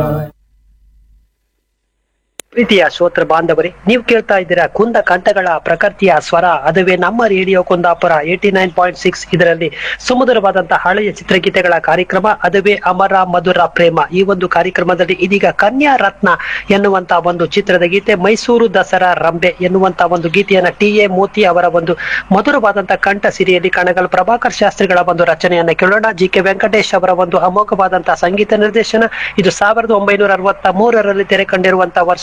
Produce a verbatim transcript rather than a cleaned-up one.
ಪ್ರೀತಿಯ ಶ್ರೋತೃ ಬಾಂಧವರೇ, ನೀವು ಕೇಳ್ತಾ ಇದ್ದೀರಾ ಕುಂದ ಕಂಠಗಳ ಪ್ರಕೃತಿಯ ಸ್ವರ, ಅದುವೇ ನಮ್ಮ radio Kundapura eighty nine point six. ಇದರಲ್ಲಿ ಸುಮಧುರವಾದಂತಹ ಹಳೆಯ ಚಿತ್ರಗೀತೆಗಳ ಕಾರ್ಯಕ್ರಮ, ಅದುವೇ ಅಮರ ಮಧುರ ಪ್ರೇಮ. ಈ ಒಂದು ಕಾರ್ಯಕ್ರಮದಲ್ಲಿ ಇದೀಗ ಕನ್ಯಾ ರತ್ನ ಎನ್ನುವಂತ ಒಂದು ಚಿತ್ರದ ಗೀತೆ, ಮೈಸೂರು ದಸರಾ ರಂಬೆ ಎನ್ನುವಂತ ಒಂದು ಗೀತೆಯನ್ನ ಟಿ ಎ ಮೋತಿ ಅವರ ಒಂದು ಮಧುರವಾದಂತಹ ಕಂಠ ಸಿರಿಯಲ್ಲಿ ಕಣಗಲ್ ಪ್ರಭಾಕರ್ ಶಾಸ್ತ್ರಿಗಳ ಒಂದು ರಚನೆಯನ್ನ ಕೇಳೋಣ. ಜಿ ಕೆ ವೆಂಕಟೇಶ್ ಅವರ ಒಂದು ಅಮೋಘವಾದಂತಹ ಸಂಗೀತ ನಿರ್ದೇಶನ. ಇದು ಸಾವಿರದ ಒಂಬೈನೂರ ಅರವತ್ತ ಮೂರರಲ್ಲಿ ತೆರೆ ಕಂಡಿರುವಂತಹ ವರ್ಷ